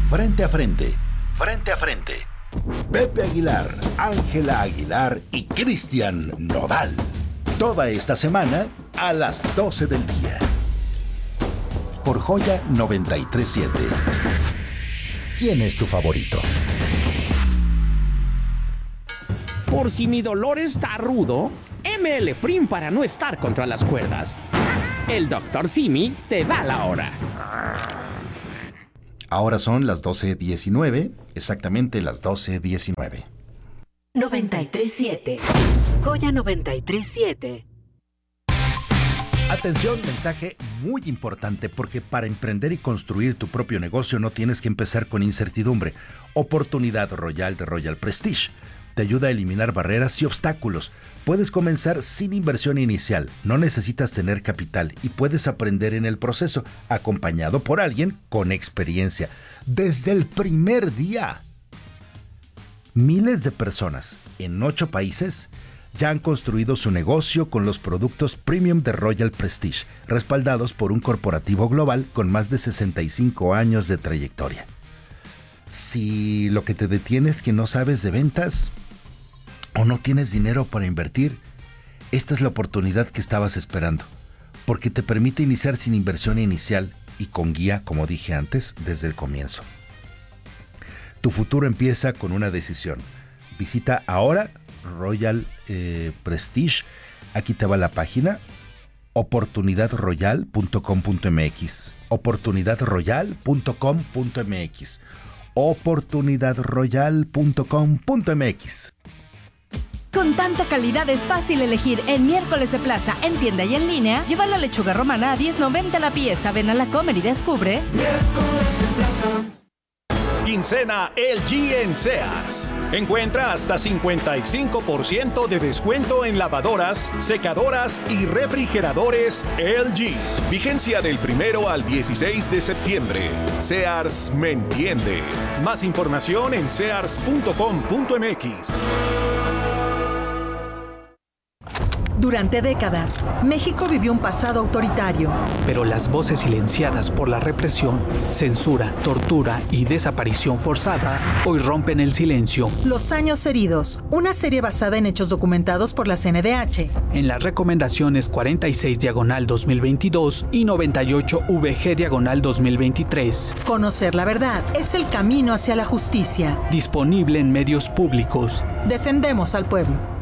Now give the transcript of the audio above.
Frente a frente. Frente a frente. Pepe Aguilar, Ángela Aguilar y Cristian Nodal. Toda esta semana a las 12 del día. Por Joya 93.7. ¿Quién es tu favorito? Por si mi dolor está rudo, ML Prim para no estar contra las cuerdas. El Dr. Simi te da la hora. Ahora son las 12:19, exactamente las 12:19. 93.7. Joya 93.7. Atención, mensaje muy importante, porque para emprender y construir tu propio negocio no tienes que empezar con incertidumbre. Oportunidad Royal de Royal Prestige te ayuda a eliminar barreras y obstáculos. Puedes comenzar sin inversión inicial, no necesitas tener capital y puedes aprender en el proceso, acompañado por alguien con experiencia. Desde el primer día. Miles de personas en 8 países ya han construido su negocio con los productos premium de Royal Prestige, respaldados por un corporativo global con más de 65 años de trayectoria. Si lo que te detiene es que no sabes de ventas o no tienes dinero para invertir, esta es la oportunidad que estabas esperando, porque te permite iniciar sin inversión inicial y con guía, como dije antes, desde el comienzo. Tu futuro empieza con una decisión. Visita ahora Royal Prestige. Aquí te va la página: oportunidadroyal.com.mx. oportunidadroyal.com.mx. oportunidadroyal.com.mx. Con tanta calidad es fácil elegir en Miércoles de Plaza, en tienda y en línea. Lleva la lechuga romana a $10.90 la pieza. Ven a la Comer y descubre. Miércoles de Plaza. Quincena LG en Sears. Encuentra hasta 55% de descuento en lavadoras, secadoras y refrigeradores LG. Vigencia del 1 al 16 de septiembre. Sears me entiende. Más información en sears.com.mx. Durante décadas, México vivió un pasado autoritario. Pero las voces silenciadas por la represión, censura, tortura y desaparición forzada hoy rompen el silencio. Los años heridos, una serie basada en hechos documentados por la CNDH. En las recomendaciones 46/2022 y 98/VG/2023. Conocer la verdad es el camino hacia la justicia. Disponible en medios públicos. Defendemos al pueblo.